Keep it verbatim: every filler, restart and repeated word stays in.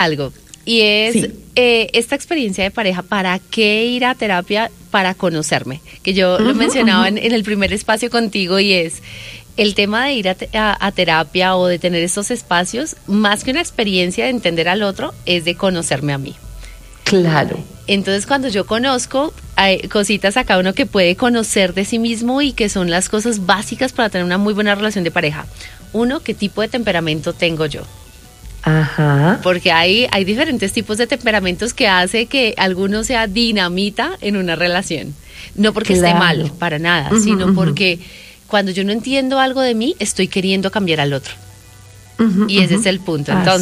algo. Y es Sí. eh, esta experiencia de pareja, ¿para qué ir a terapia? Para conocerme. Que yo uh-huh, lo mencionaba uh-huh. en, en el primer espacio contigo, y es el tema de ir a, te- a, a terapia o de tener estos espacios, más que una experiencia de entender al otro, es de conocerme a mí. Claro. Entonces, cuando yo conozco, hay cositas a cada uno que puede conocer de sí mismo y que son las cosas básicas para tener una muy buena relación de pareja. Uno, ¿qué tipo de temperamento tengo yo? Ajá. Porque hay, hay diferentes tipos de temperamentos que hace que alguno sea dinamita en una relación. No porque Claro. esté mal, para nada, uh-huh, sino uh-huh. porque cuando yo no entiendo algo de mí, estoy queriendo cambiar al otro. Uh-huh, y ese uh-huh. es el punto. Entonces,